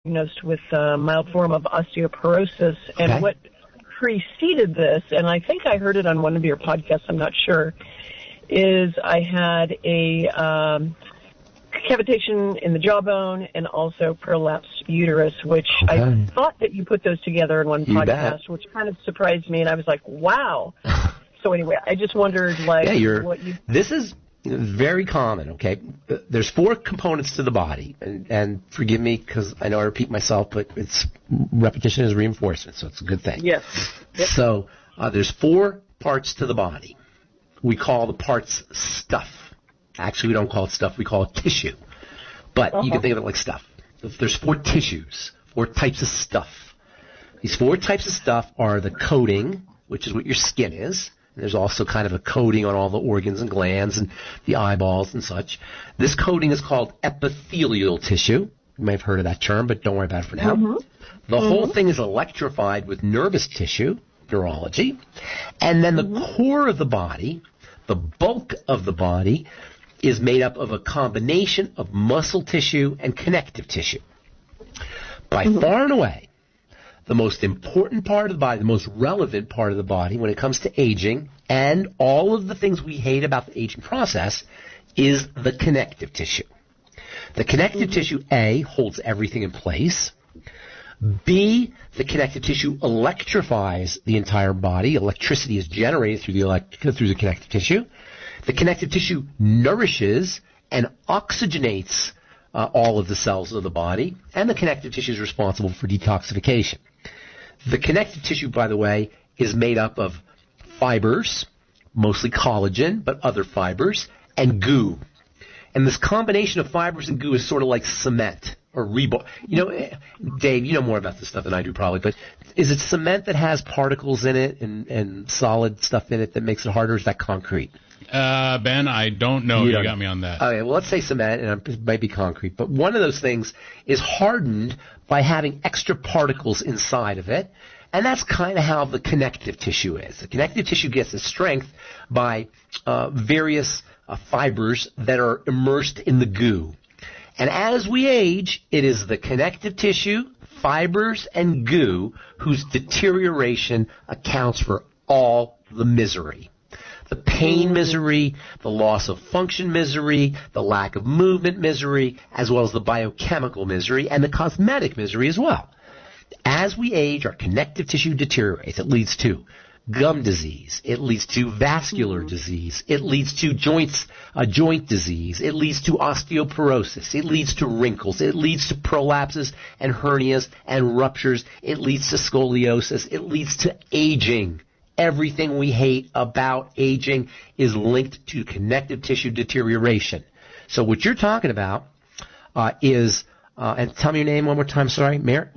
diagnosed with a mild form of osteoporosis, and what preceded this, and I think I heard it on one of your podcasts, I'm not sure, is I had a cavitation in the jawbone and also prolapsed uterus, which I thought that you put those together in one podcast, which kind of surprised me, and I was like, wow. So anyway, I just wondered, like, what you... This is very common, okay? There's 4 components to the body, and forgive me because I know I repeat myself, but repetition is reinforcement, so it's a good thing. Yes. Yep. So there's 4 parts to the body. We call the parts stuff. Actually, we don't call it stuff. We call it tissue. But you can think of it like stuff. There's 4 tissues, 4 types of stuff. These 4 types of stuff are the coating, which is what your skin is. And there's also kind of a coating on all the organs and glands and the eyeballs and such. This coating is called epithelial tissue. You may have heard of that term, but don't worry about it for now. The whole thing is electrified with nervous tissue, neurology. And then the core of the body, the bulk of the body, is made up of a combination of muscle tissue and connective tissue. By far and away, the most important part of the body, the most relevant part of the body when it comes to aging and all of the things we hate about the aging process is the connective tissue. The connective tissue, A, holds everything in place. B, the connective tissue electrifies the entire body. Electricity is generated through the connective tissue. The connective tissue nourishes and oxygenates all of the cells of the body, and the connective tissue is responsible for detoxification. The connective tissue, by the way, is made up of fibers, mostly collagen, but other fibers, and goo. And this combination of fibers and goo is sort of like cement or rebar. You know, Dave, you know more about this stuff than I do probably, but is it cement that has particles in it and solid stuff in it that makes it harder, or is that concrete? Ben, I don't know. You got me on that. Okay, well, let's say cement, and it might be concrete, but one of those things is hardened by having extra particles inside of it, and that's kind of how the connective tissue is. The connective tissue gets its strength by various fibers that are immersed in the goo. And as we age, it is the connective tissue, fibers, and goo whose deterioration accounts for all the misery. The pain misery, the loss of function misery, the lack of movement misery, as well as the biochemical misery and the cosmetic misery as well. As we age, our connective tissue deteriorates. It leads to gum disease. It leads to vascular disease. It leads to joint disease. It leads to osteoporosis. It leads to wrinkles. It leads to prolapses and hernias and ruptures. It leads to scoliosis. It leads to aging. Everything we hate about aging is linked to connective tissue deterioration. So what you're talking about is, and tell me your name one more time, sorry, Lynn.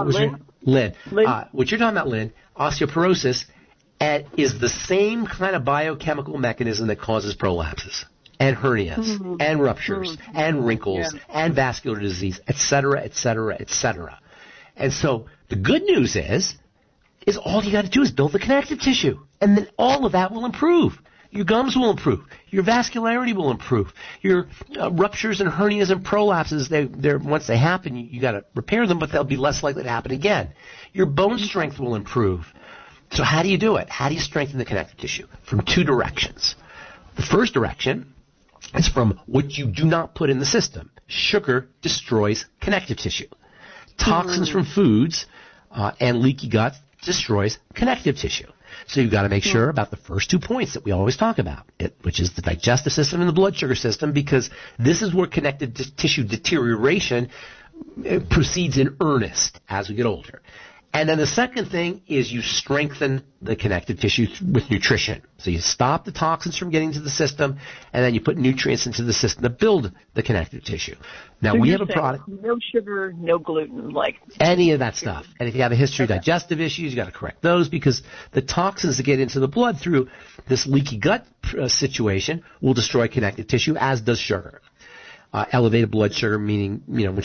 Lynn. What you're talking about, Lynn, osteoporosis is the same kind of biochemical mechanism that causes prolapses and hernias and ruptures and wrinkles and vascular disease, et cetera, et cetera, et cetera. And so the good news is all you got to do is build the connective tissue, and then all of that will improve. Your gums will improve. Your vascularity will improve. Your ruptures and hernias and prolapses, they're once they happen, you got to repair them, but they'll be less likely to happen again. Your bone strength will improve. So how do you do it? How do you strengthen the connective tissue? From 2 directions. The first direction is from what you do not put in the system. Sugar destroys connective tissue. Toxins from foods and leaky gut destroys connective tissue. So you've got to make sure about the first 2 points that we always talk about, which is the digestive system and the blood sugar system, because this is where connective tissue deterioration proceeds in earnest as we get older. And then the second thing is you strengthen the connective tissue with nutrition. So you stop the toxins from getting to the system, and then you put nutrients into the system to build the connective tissue. Now, so we have a product. No sugar, no gluten, like any of that stuff. And if you have a history of digestive issues, you got to correct those, because the toxins that get into the blood through this leaky gut situation will destroy connective tissue, as does sugar. Elevated blood sugar, meaning,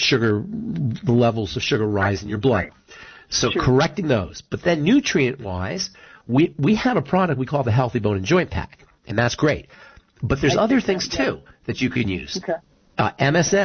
when the levels of sugar rise in your blood. So correcting those. But then nutrient-wise, we have a product we call the Healthy Bone and Joint Pack, and that's great. But there's other things, too, that you can use. MSM,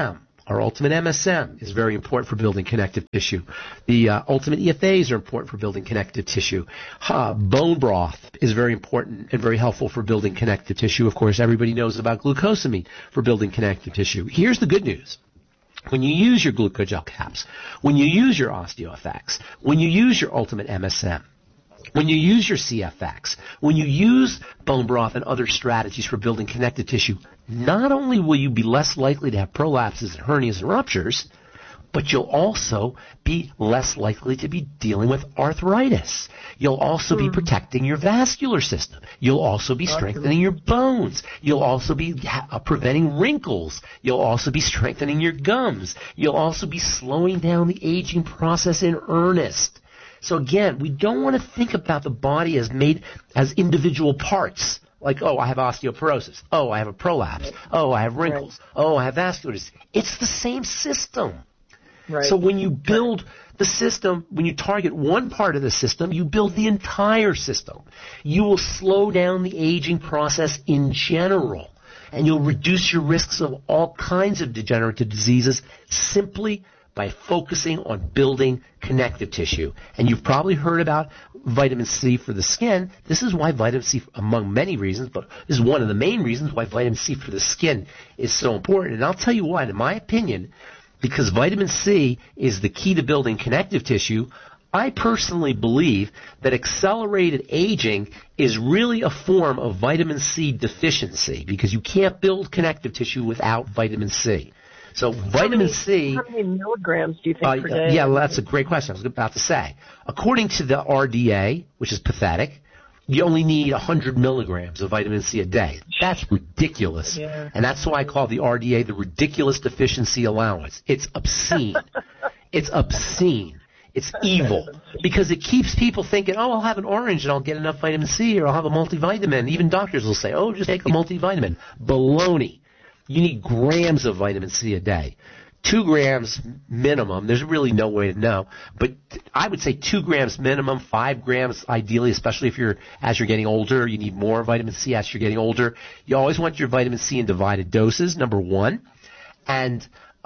Our Ultimate MSM is very important for building connective tissue. The Ultimate EFAs are important for building connective tissue. Bone broth is very important and very helpful for building connective tissue. Of course, everybody knows about glucosamine for building connective tissue. Here's the good news. When you use your glucogel caps, when you use your OsteoFX, when you use your Ultimate MSM, when you use your CFX, when you use bone broth and other strategies for building connective tissue, not only will you be less likely to have prolapses and hernias and ruptures, but you'll also be less likely to be dealing with arthritis. You'll also be protecting your vascular system. You'll also be strengthening your bones. You'll also be preventing wrinkles. You'll also be strengthening your gums. You'll also be slowing down the aging process in earnest. So again, we don't want to think about the body as made as individual parts. Like, oh, I have osteoporosis. Oh, I have a prolapse. Oh, I have wrinkles. Oh, I have vascular disease. It's the same system. Right. So when you build the system, when you target one part of the system, you build the entire system. You will slow down the aging process in general, and you'll reduce your risks of all kinds of degenerative diseases simply by focusing on building connective tissue. And you've probably heard about vitamin C for the skin. This is why vitamin C, among many reasons, but this is one of the main reasons why vitamin C for the skin is so important. And I'll tell you why, in my opinion, because vitamin C is the key to building connective tissue, I personally believe that accelerated aging is really a form of vitamin C deficiency because you can't build connective tissue without vitamin C. So vitamin C... How many milligrams do you think per day? Yeah, well, that's a great question. I was about to say. According to the RDA, which is pathetic, you only need 100 milligrams of vitamin C a day. That's ridiculous. Yeah. And that's why I call the RDA the ridiculous deficiency allowance. It's obscene. It's obscene. It's evil. Because it keeps people thinking, oh, I'll have an orange and I'll get enough vitamin C, or I'll have a multivitamin. Even doctors will say, oh, just take a multivitamin. Baloney. You need grams of vitamin C a day. 2 grams minimum. There's really no way to know. But I would say 2 grams minimum, 5 grams ideally, especially if as you're getting older, you need more vitamin C as you're getting older. You always want your vitamin C in divided doses, number one. And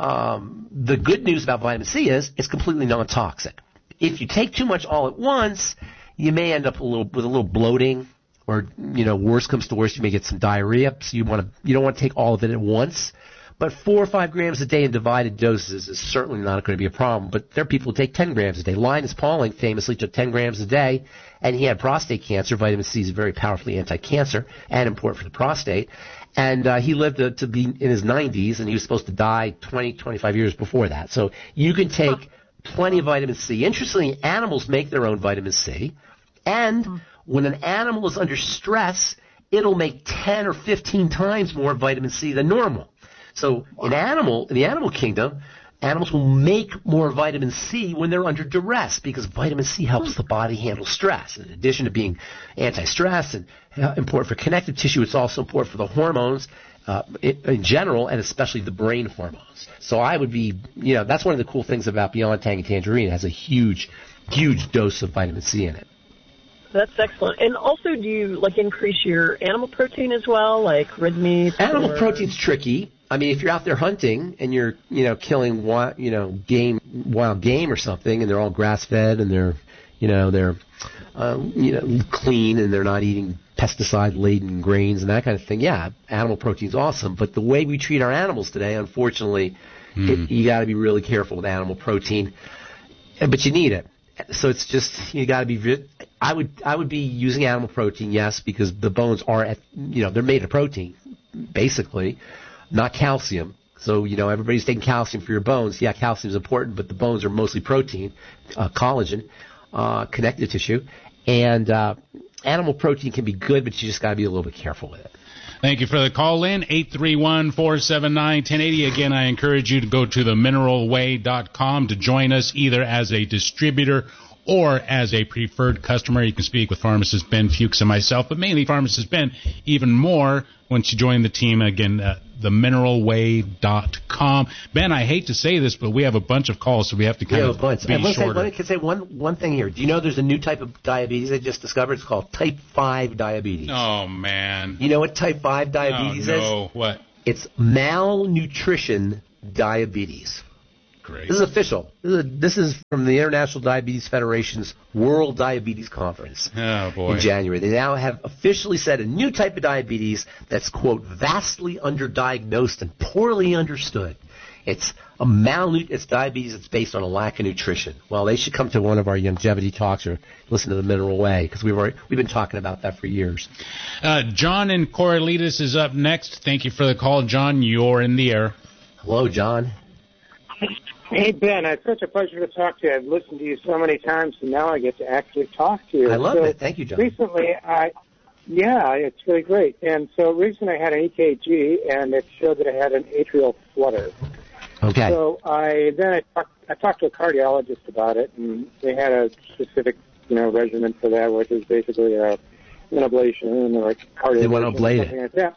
the good news about vitamin C is it's completely non-toxic. If you take too much all at once, you may end up with a little bloating. Or, worse comes to worse, you may get some diarrhea. So you don't want to take all of it at once. But 4 or 5 grams a day in divided doses is certainly not going to be a problem. But there are people who take 10 grams a day. Linus Pauling famously took 10 grams a day, and he had prostate cancer. Vitamin C is very powerfully anti-cancer and important for the prostate. And he lived to be in his 90s, and he was supposed to die 20, 25 years before that. So you can take plenty of vitamin C. Interestingly, animals make their own vitamin C. And when an animal is under stress, it'll make 10 or 15 times more vitamin C than normal. So in the animal kingdom, animals will make more vitamin C when they're under duress because vitamin C helps the body handle stress. In addition to being anti-stress and important for connective tissue, it's also important for the hormones in general and especially the brain hormones. So I would be, that's one of the cool things about Beyond Tang and Tangerine. It has a huge, huge dose of vitamin C in it. That's excellent. And also, do you increase your animal protein as well, like red meat? Animal protein's tricky. I mean, if you're out there hunting and you're, killing wild game or something, and they're all grass-fed and they're clean and they're not eating pesticide-laden grains and that kind of thing. Yeah, animal protein's awesome. But the way we treat our animals today, unfortunately, you got to be really careful with animal protein. But you need it. So it's just, you got to be. I would be using animal protein, yes, because the bones are they're made of protein, basically, not calcium. So everybody's taking calcium for your bones. Yeah, calcium is important, but the bones are mostly protein, collagen, connective tissue, and animal protein can be good, but you just got to be a little bit careful with it. Thank you for the call in, 831-479-1080. Again, I encourage you to go to themineralway.com to join us either as a distributor or as a preferred customer. You can speak with pharmacist Ben Fuchs and myself, but mainly pharmacist Ben, even more once you join the team. Again, themineralway.com. Ben, I hate to say this, but we have a bunch of calls, so we have to kind of be shorter. I can say one thing here. Do you know there's a new type of diabetes I just discovered? It's called type 5 diabetes. Oh, man. You know what type 5 diabetes is? No, what? It's malnutrition diabetes. Great. This is official. This is from the International Diabetes Federation's World Diabetes Conference in January. They now have officially said a new type of diabetes that's, quote, vastly underdiagnosed and poorly understood. It's it's diabetes that's based on a lack of nutrition. Well, they should come to one of our longevity talks or listen to the Mineral Way, because we've been talking about that for years. John in Corralitos is up next. Thank you for the call, John. You're in the air. Hello, John. Hey, Ben, it's such a pleasure to talk to you. I've listened to you so many times, and now I get to actually talk to you. I love it. Thank you, John. Recently, it's really great. And so recently I had an EKG, and it showed that I had an atrial flutter. Okay. So I talked to a cardiologist about it, and they had a specific, regimen for that, which is basically an ablation and like cardiac. They want to ablate it. Like that.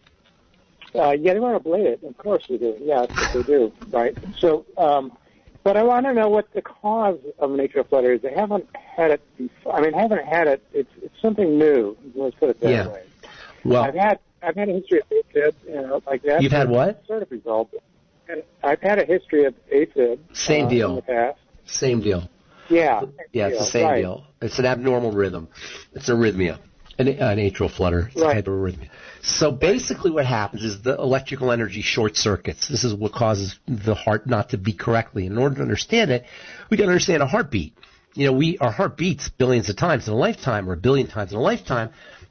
They want to ablate it. Of course they do. Yeah, that's what they do, right? So, but I want to know what the cause of an atrial flutter is. I haven't had it before. haven't had it. It's something new. Let's put it that way. Well, I've had a history of AFib, like that. You've had what? Sort of resolved. I've had a history of AFib. Same deal. In the past. Same deal. Yeah. It's the same deal. It's an abnormal rhythm. It's arrhythmia. An atrial flutter. It's a type of arrhythmia. So basically what happens is the electrical energy short circuits. This is what causes the heart not to beat correctly. In order to understand it, we got to understand a heartbeat. Our heart beats billions of times in a lifetime, or a billion times in a lifetime.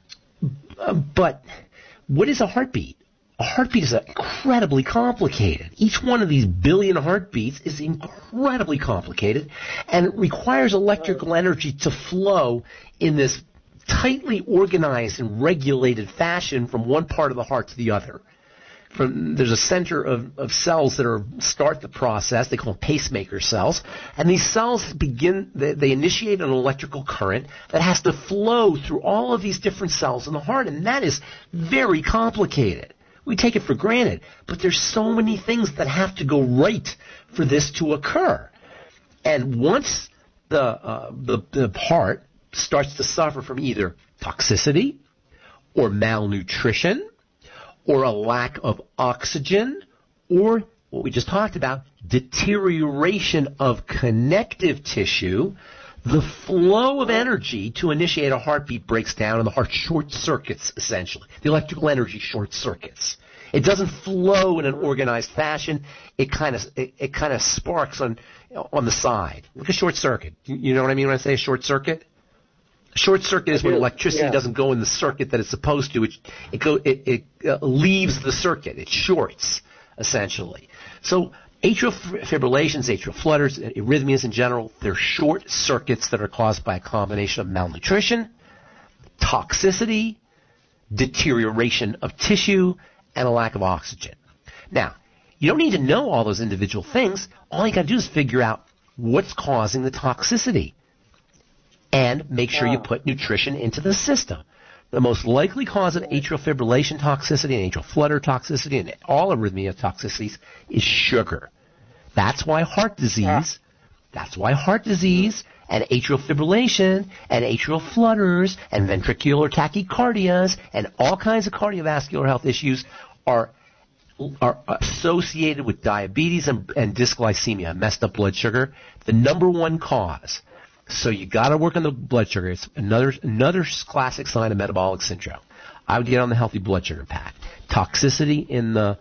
But what is a heartbeat? A heartbeat is incredibly complicated. Each one of these billion heartbeats is incredibly complicated, and it requires electrical energy to flow in this tightly organized and regulated fashion from one part of the heart to the other. There's a center of cells that start the process. They call them pacemaker cells. And these cells they initiate an electrical current that has to flow through all of these different cells in the heart, and that is very complicated. We take it for granted, but there's so many things that have to go right for this to occur. And once the heart starts to suffer from either toxicity or malnutrition or a lack of oxygen or what we just talked about, deterioration of connective tissue, the flow of energy to initiate a heartbeat breaks down and the heart short circuits, essentially. The electrical energy short circuits. It doesn't flow in an organized fashion. It kind of sparks on the side. Like a short circuit. You know what I mean when I say a short circuit? A short circuit is when electricity doesn't go in the circuit that it's supposed to. It leaves the circuit. It shorts, essentially. So atrial fibrillations, atrial flutters, arrhythmias in general, they're short circuits that are caused by a combination of malnutrition, toxicity, deterioration of tissue, and a lack of oxygen. Now, you don't need to know all those individual things. All you got to do is figure out what's causing the toxicity and make sure you put nutrition into the system. The most likely cause of atrial fibrillation toxicity and atrial flutter toxicity and all arrhythmia toxicities is sugar. That's why heart disease and atrial fibrillation and atrial flutters and ventricular tachycardias and all kinds of cardiovascular health issues are associated with diabetes and dysglycemia, messed up blood sugar, the number one cause. So you got to work on the blood sugar. It's another classic sign of metabolic syndrome. I would get on the healthy blood sugar pack. Toxicity in the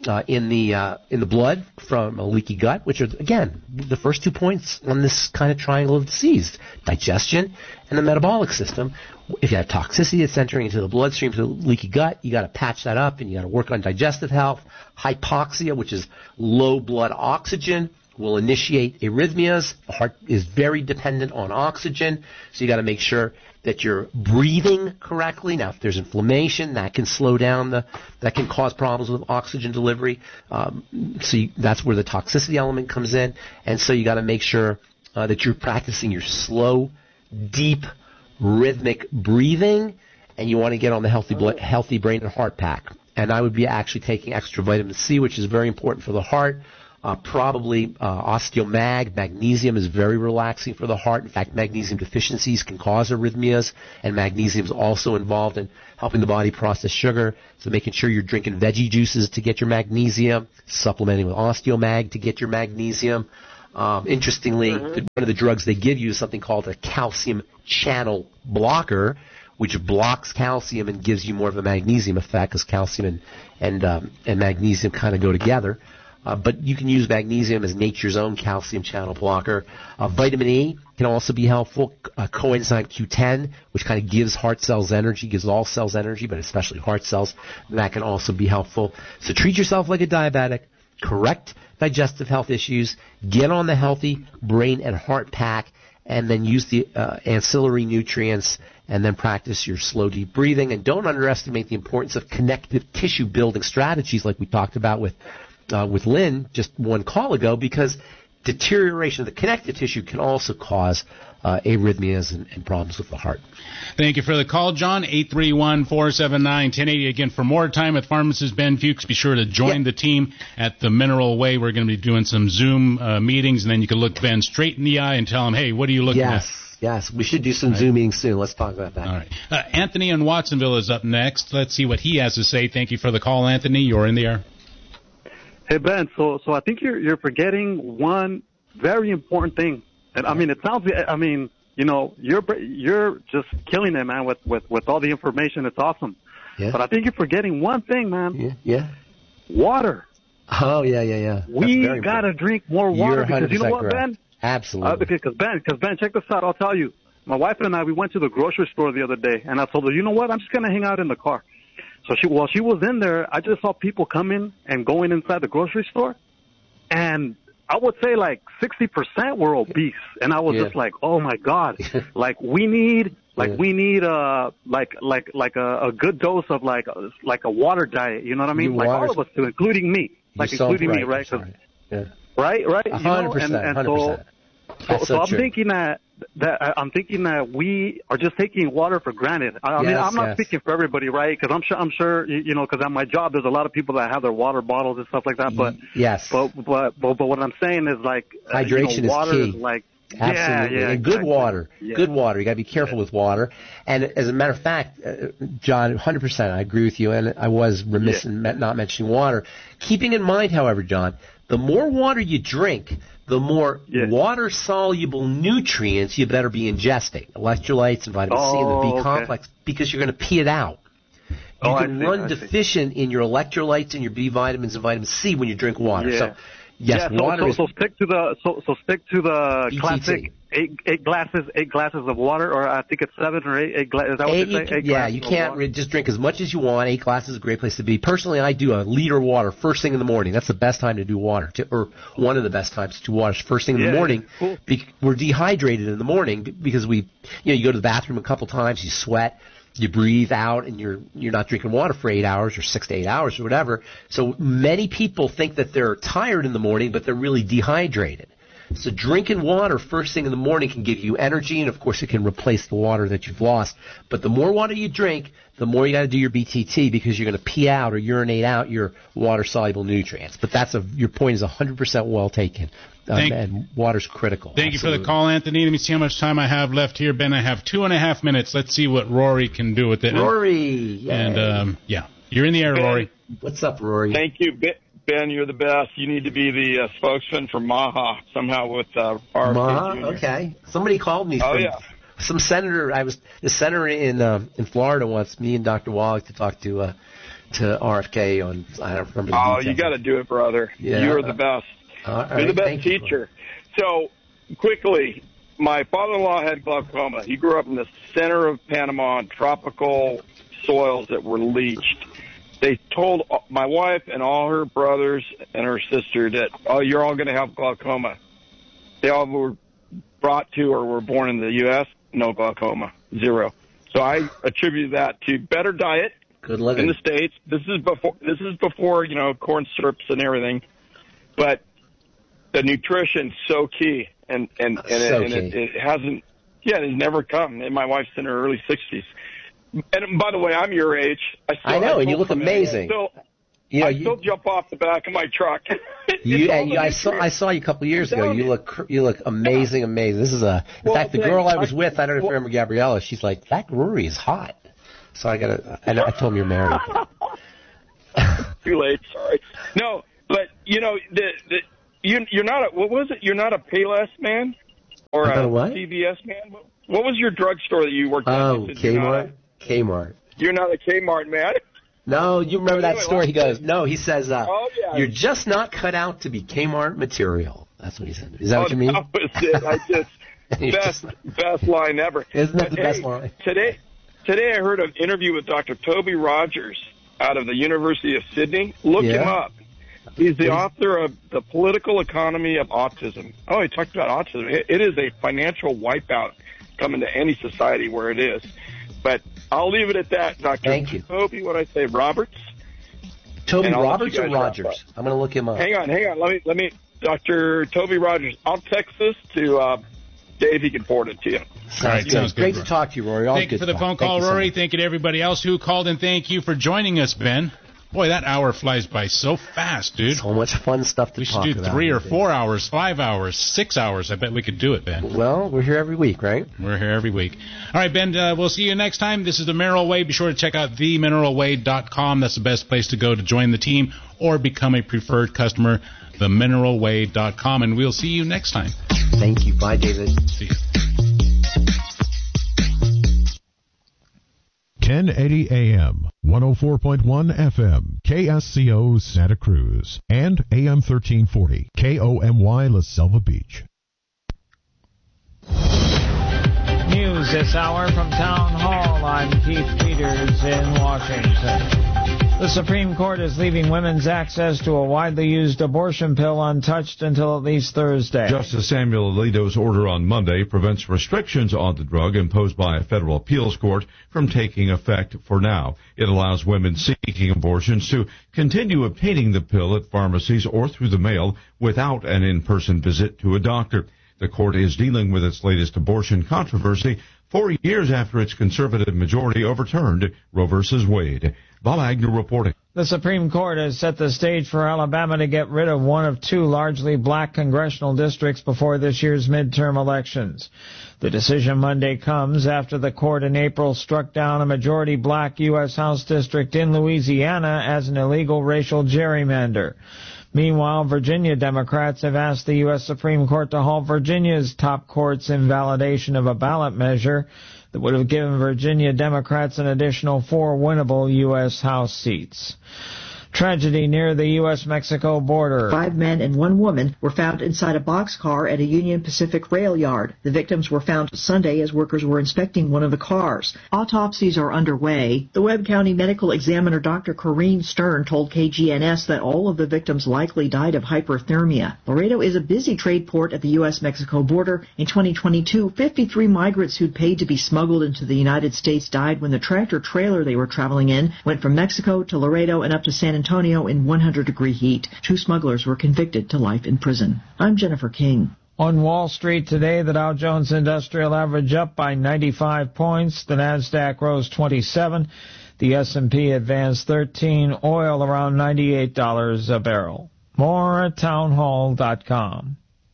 blood from a leaky gut, which are again the first 2 points on this kind of triangle of disease: digestion and the metabolic system. If you have toxicity that's entering into the bloodstream through the leaky gut, you got to patch that up, and you got to work on digestive health. Hypoxia, which is low blood oxygen, will initiate arrhythmias. The heart is very dependent on oxygen, so you got to make sure that you're breathing correctly. Now, if there's inflammation, that can slow down that can cause problems with oxygen delivery. That's where the toxicity element comes in, and so you got to make sure that you're practicing your slow, deep, rhythmic breathing, and you want to get on the healthy brain and heart pack. And I would be actually taking extra vitamin C, which is very important for the heart. Probably Osteomag. Magnesium is very relaxing for the heart. In fact, magnesium deficiencies can cause arrhythmias, and magnesium is also involved in helping the body process sugar. So making sure you're drinking veggie juices to get your magnesium, supplementing with Osteomag to get your magnesium. Interestingly, one of the drugs they give you is something called a calcium channel blocker, which blocks calcium and gives you more of a magnesium effect, because calcium and magnesium kind of go together. But you can use magnesium as nature's own calcium channel blocker. Vitamin E can also be helpful. Coenzyme Q10, which kind of gives heart cells energy, gives all cells energy, but especially heart cells. That can also be helpful. So treat yourself like a diabetic. Correct digestive health issues. Get on the healthy brain and heart pack, and then use the ancillary nutrients, and then practice your slow, deep breathing. And don't underestimate the importance of connective tissue building strategies like we talked about with Lynn just one call ago, because deterioration of the connective tissue can also cause arrhythmias and problems with the heart. Thank you for the call, John. 831-479-1080. Again, for more time with pharmacist Ben Fuchs, be sure to join the team at the Mineral Way. We're going to be doing some Zoom meetings, and then you can look Ben straight in the eye and tell him, hey, what are you looking at? Yes, we should do some Zoom meetings soon. Let's talk about that. All right. Anthony in Watsonville is up next. Let's see what he has to say. Thank you for the call, Anthony. You're in the air. Hey, Ben, so I think you're forgetting one very important thing. And I mean, it sounds, I mean, you know, you're just killing it, man, with all the information. It's awesome. Yeah. But I think you're forgetting one thing, man. Yeah. Water. Oh, yeah. We got to drink more water, because you know what, correct. Ben? Absolutely. Because Ben, check this out. I'll tell you. My wife and I, we went to the grocery store the other day, and I told her, you know what? I'm just going to hang out in the car. So while she was in there, I just saw people coming and going inside the grocery store, and I would say like 60% were obese, and I was just like, oh my God, like we need a good dose of like a water diet, you know what I mean? Like all of us do, including me, including me, right? Right. 100%. So I'm thinking that we are just taking water for granted. I mean, I'm not speaking for everybody, right? Because I'm sure, you know, because at my job, there's a lot of people that have their water bottles and stuff like that. But But what I'm saying is like hydration water is key. is like. Absolutely. Yeah, and good water. Yeah. Good water. You got to be careful with water. And as a matter of fact, John, 100%, I agree with you. And I was remiss in not mentioning water. Keeping in mind, however, John, the more water you drink, the more water-soluble nutrients you better be ingesting. Electrolytes and vitamin C and the B complex, because you're going to pee it out. You can run deficient in your electrolytes and your B vitamins and vitamin C when you drink water. So, water so stick to the BTT. Classic eight glasses of water, or I think it's 7 or 8 glasses. Is that what you say? You can't just drink as much as you want. 8 glasses is a great place to be. Personally, I do a liter of water first thing in the morning. That's the best time to do water, or one of the best times to do water is first thing in the morning. Cool. We're dehydrated in the morning because you go to the bathroom a couple times, you sweat, you breathe out, and you're not drinking water for 8 hours or 6 to 8 hours or whatever. So many people think that they're tired in the morning, but they're really dehydrated. So drinking water first thing in the morning can give you energy, and of course it can replace the water that you've lost. But the more water you drink, the more you got to do your BTT, because you're going to pee out or urinate out your water-soluble nutrients. But your point is 100% well taken. And water's critical. Thank you for the call, Anthony. Let me see how much time I have left here. Ben, I have 2.5 minutes. Let's see what Rory can do with it. Rory! Yay. And, you're in the air, Ben, Rory. What's up, Rory? Thank you, Ben. You're the best. You need to be the spokesman for MAHA somehow with RFK MAHA? Jr. Okay. Somebody called me. Some senator. The senator in Florida wants me and Dr. Wallach to talk to RFK on. I don't remember. The details. You got to do it, brother. Yeah. You're the best. You're the best teacher. So, quickly, my father-in-law had glaucoma. He grew up in the center of Panama on tropical soils that were leached. They told my wife and all her brothers and her sister that, you're all going to have glaucoma. They all were brought to or were born in the U.S., no glaucoma, 0. So I attribute that to better diet Good living in the States. This is before corn syrups and everything. But the nutrition's so key, and it hasn't. Yeah, it's never come. And my wife's in her early 60s. And by the way, I'm your age. I know, and you look amazing. I still jump off the back of my truck. I saw you a couple of years ago. You look amazing. This is in fact, the girl I was with, I don't know if you remember Gabriella, she's like, that Rory is hot. So I told him you're married. Too late, sorry. No, but, you're not what was it? You're not a Payless man? Or a CVS man? What was your drugstore that you worked at? Oh, Kmart. Kmart. You're not a Kmart man? No, you remember that story? He goes, no, he says, you're just not cut out to be Kmart material. That's what he said. Is that what you mean? That was it. Best line ever. Isn't that the best line? Today I heard an interview with Dr. Toby Rogers out of the University of Sydney. Look him up. He's the author of The Political Economy of Autism. Oh, he talked about autism. It is a financial wipeout coming to any society where it is. But I'll leave it at that, Dr. Thank you. Toby, what I say, Roberts? Toby Roberts or Rogers? I'm going to look him up. Hang on. Let me, Dr. Toby Rogers. I'll text this to Dave. He can forward it to you. All right, sounds good. Great to talk to you, Rory. Thank you for the phone call, Rory. Thank you to everybody else who called, and thank you for joining us, Ben. Boy, that hour flies by so fast, dude. So much fun stuff to talk about. We should do 3 or 4 hours, 5 hours, 6 hours. I bet we could do it, Ben. Well, we're here every week, right? We're here every week. All right, Ben, we'll see you next time. This is The Mineral Way. Be sure to check out themineralway.com. That's the best place to go to join the team or become a preferred customer, themineralway.com. And we'll see you next time. Thank you. Bye, David. See you. 1080 AM, 104.1 FM, KSCO Santa Cruz, and AM 1340, KOMY La Selva Beach. News this hour from Town Hall. I'm Keith Peters in Washington. The Supreme Court is leaving women's access to a widely used abortion pill untouched until at least Thursday. Justice Samuel Alito's order on Monday prevents restrictions on the drug imposed by a federal appeals court from taking effect for now. It allows women seeking abortions to continue obtaining the pill at pharmacies or through the mail without an in-person visit to a doctor. The court is dealing with its latest abortion controversy 4 years after its conservative majority overturned Roe v. Wade. Bob Agnew reporting. The Supreme Court has set the stage for Alabama to get rid of one of 2 largely black congressional districts before this year's midterm elections. The decision Monday comes after the court in April struck down a majority black U.S. House district in Louisiana as an illegal racial gerrymander. Meanwhile, Virginia Democrats have asked the U.S. Supreme Court to halt Virginia's top court's invalidation of a ballot measure that would have given Virginia Democrats an additional 4 winnable U.S. House seats. Tragedy near the U.S.-Mexico border. 5 men and 1 woman were found inside a boxcar at a Union Pacific rail yard. The victims were found Sunday as workers were inspecting one of the cars. Autopsies are underway. The Webb County Medical Examiner Dr. Corrine Stern told KGNS that all of the victims likely died of hyperthermia. Laredo is a busy trade port at the U.S.-Mexico border. In 2022, 53 migrants who'd paid to be smuggled into the United States died when the tractor-trailer they were traveling in went from Mexico to Laredo and up to San Antonio in 100-degree heat. 2 smugglers were convicted to life in prison. I'm Jennifer King. On Wall Street today, the Dow Jones Industrial Average up by 95 points. The Nasdaq rose 27. The S&P advanced 13. Oil around $98 a barrel. More at townhall.com.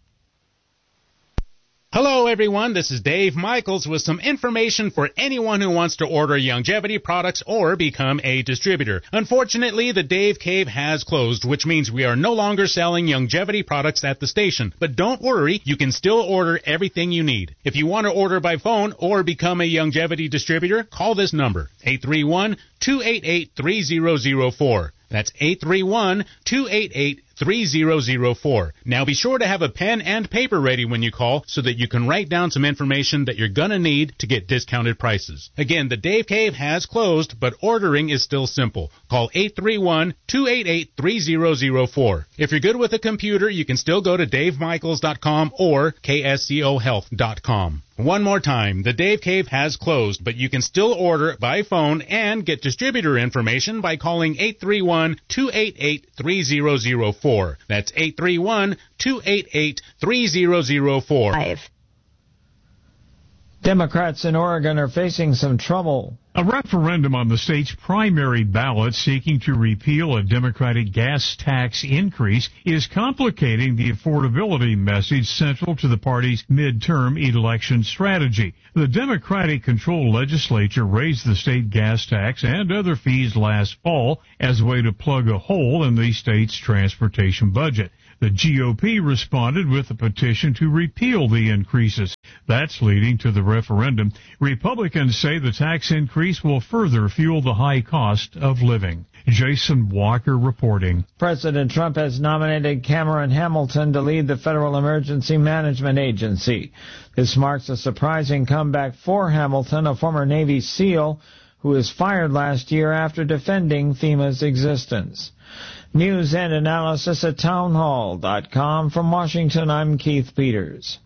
Hello, everyone. This is Dave Michaels with some information for anyone who wants to order Youngevity products or become a distributor. Unfortunately, the Dave Cave has closed, which means we are no longer selling Youngevity products at the station. But don't worry, you can still order everything you need. If you want to order by phone or become a Youngevity distributor, call this number, 831-288-3004. That's 831-288-3004. Now be sure to have a pen and paper ready when you call so that you can write down some information that you're going to need to get discounted prices. Again, the Dave Cave has closed, but ordering is still simple. Call 831-288-3004. If you're good with a computer, you can still go to davemichaels.com or kscohealth.com. One more time, the Dave Cave has closed, but you can still order by phone and get distributor information by calling 831-288-3004. That's 831-288-3004. Democrats in Oregon are facing some trouble. A referendum on the state's primary ballot seeking to repeal a Democratic gas tax increase is complicating the affordability message central to the party's midterm election strategy. The Democratic-controlled legislature raised the state gas tax and other fees last fall as a way to plug a hole in the state's transportation budget. The GOP responded with a petition to repeal the increases. That's leading to the referendum. Republicans say the tax increase will further fuel the high cost of living. Jason Walker reporting. President Trump has nominated Cameron Hamilton to lead the Federal Emergency Management Agency. This marks a surprising comeback for Hamilton, a former Navy SEAL who was fired last year after defending FEMA's existence. News and analysis at townhall.com. From Washington, I'm Keith Peters.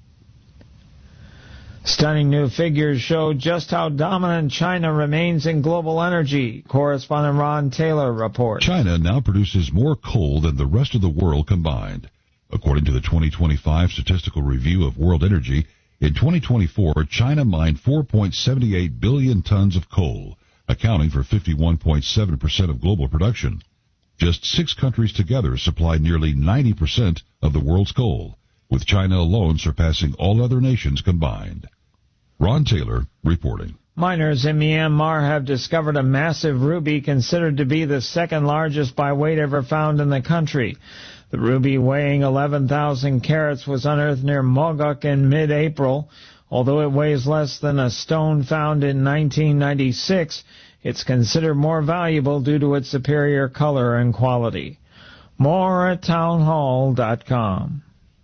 Stunning new figures show just how dominant China remains in global energy. Correspondent Ron Taylor reports. China now produces more coal than the rest of the world combined. According to the 2025 Statistical Review of World Energy, in 2024, China mined 4.78 billion tons of coal, accounting for 51.7% of global production. Just 6 countries together supply nearly 90% of the world's coal, with China alone surpassing all other nations combined. Ron Taylor reporting. Miners in Myanmar have discovered a massive ruby considered to be the second largest by weight ever found in the country. The ruby, weighing 11,000 carats, was unearthed near Mogok in mid-April. Although it weighs less than a stone found in 1996, it's considered more valuable due to its superior color and quality. More at townhall.com.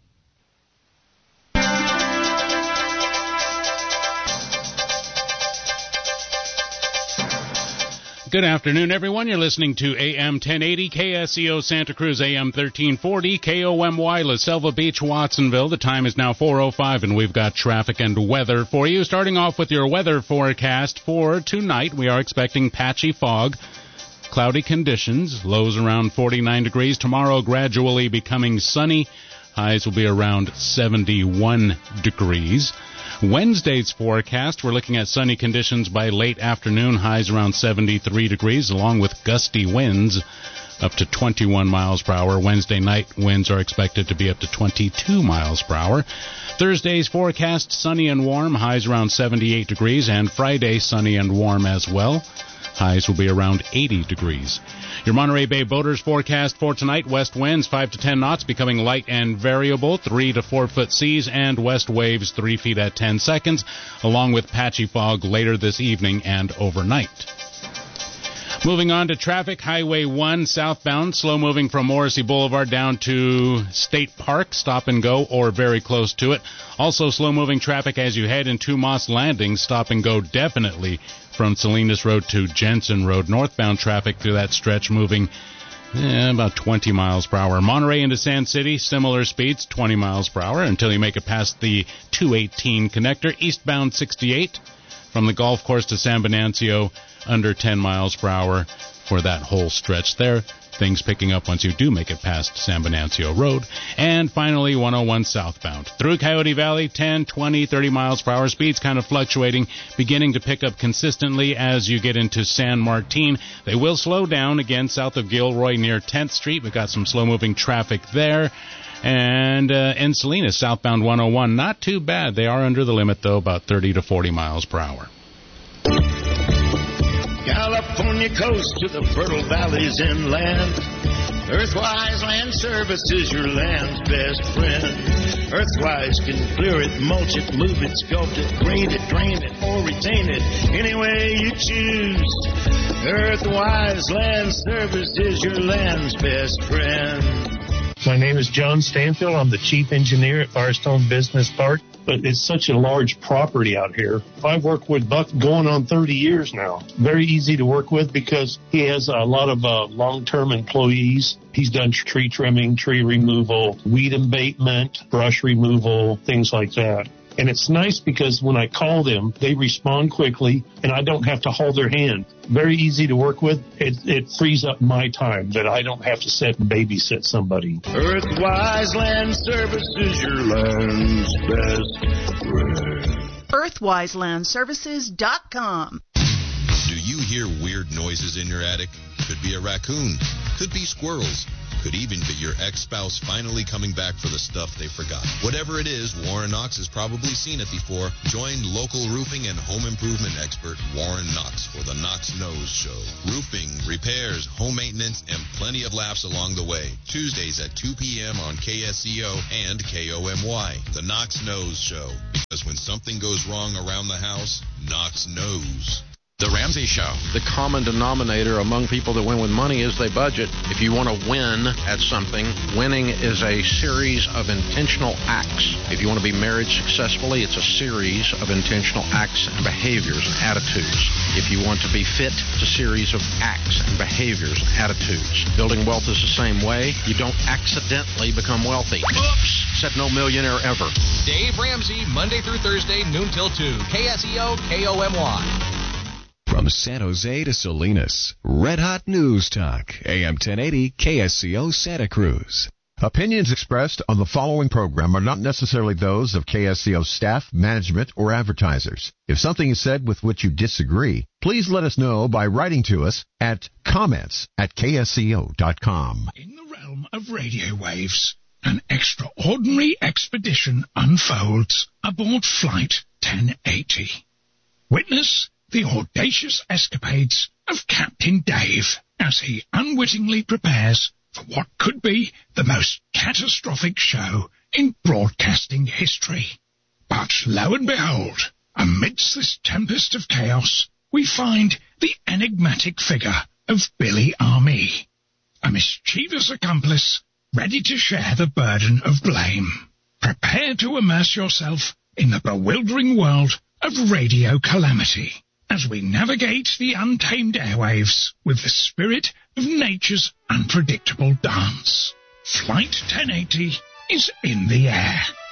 Good afternoon, everyone. You're listening to AM 1080, KSCO Santa Cruz, AM 1340, KOMY La Selva Beach, Watsonville. The time is now 4:05, and we've got traffic and weather for you. Starting off with your weather forecast for tonight, we are expecting patchy fog, cloudy conditions, lows around 49 degrees. Tomorrow gradually becoming sunny. Highs will be around 71 degrees. Wednesday's forecast, we're looking at sunny conditions by late afternoon, highs around 73 degrees, along with gusty winds up to 21 miles per hour. Wednesday night winds are expected to be up to 22 miles per hour. Thursday's forecast, sunny and warm, highs around 78 degrees, and Friday sunny and warm as well. Highs will be around 80 degrees. Your Monterey Bay boaters forecast for tonight, west winds 5 to 10 knots, becoming light and variable, 3 to 4 foot seas, and west waves 3 feet at 10 seconds, along with patchy fog later this evening and overnight. Moving on to traffic, Highway 1 southbound, slow moving from Morrissey Boulevard down to State Park, stop and go or very close to it. Also slow moving traffic as you head into Moss Landing, stop and go definitely from Salinas Road to Jensen Road. Northbound traffic through that stretch moving about 20 miles per hour. Monterey into Sand City, similar speeds, 20 miles per hour until you make it past the 218 connector. Eastbound 68 from the golf course to San Venancio, under 10 miles per hour for that whole stretch there. Things picking up once you do make it past San Venancio Road. And finally, 101 southbound. Through Coyote Valley, 10, 20, 30 miles per hour. Speeds kind of fluctuating, beginning to pick up consistently as you get into San Martin. They will slow down again south of Gilroy near 10th Street. We've got some slow-moving traffic there. And in Salinas, southbound 101, not too bad. They are under the limit, though, about 30 to 40 miles per hour. California coast to the fertile valleys inland. Earthwise Land Service is your land's best friend. Earthwise can clear it, mulch it, move it, sculpt it, green it, drain it, or retain it, any way you choose. Earthwise Land Service is your land's best friend. My name is John Stanfield. I'm the chief engineer at Firestone Business Park. But it's such a large property out here. I've worked with Buck going on 30 years now. Very easy to work with because he has a lot of long-term employees. He's done tree trimming, tree removal, weed abatement, brush removal, things like that. And it's nice because when I call them, they respond quickly, and I don't have to hold their hand. Very easy to work with. It frees up my time that I don't have to sit and babysit somebody. Earthwise Land Service is your land's best friend. EarthwiseLandServices.com. Do you hear weird noises in your attic? Could be a raccoon. Could be squirrels. Could even be your ex-spouse finally coming back for the stuff they forgot. Whatever it is, Warren Knox has probably seen it before. Join local roofing and home improvement expert Warren Knox for the Knox Knows Show. Roofing, repairs, home maintenance, and plenty of laughs along the way. Tuesdays at 2 p.m. on KSCO and KOMY. The Knox Knows Show. Because when something goes wrong around the house, Knox knows. The Ramsey Show. The common denominator among people that win with money is they budget. If you want to win at something, winning is a series of intentional acts. If you want to be married successfully, it's a series of intentional acts and behaviors and attitudes. If you want to be fit, it's a series of acts and behaviors and attitudes. Building wealth is the same way. You don't accidentally become wealthy. Oops! Said no millionaire ever. Dave Ramsey, Monday through Thursday, noon till 2. KSEO, KOMY. From San Jose to Salinas, Red Hot News Talk, AM 1080, KSCO Santa Cruz. Opinions expressed on the following program are not necessarily those of KSCO staff, management, or advertisers. If something is said with which you disagree, please let us know by writing to us at comments@ksco.com. In the realm of radio waves, an extraordinary expedition unfolds aboard Flight 1080. Witness the audacious escapades of Captain Dave as he unwittingly prepares for what could be the most catastrophic show in broadcasting history. But lo and behold, amidst this tempest of chaos, we find the enigmatic figure of Billy Army, a mischievous accomplice ready to share the burden of blame. Prepare to immerse yourself in the bewildering world of radio calamity as we navigate the untamed airwaves with the spirit of nature's unpredictable dance. Flight 1080 is in the air.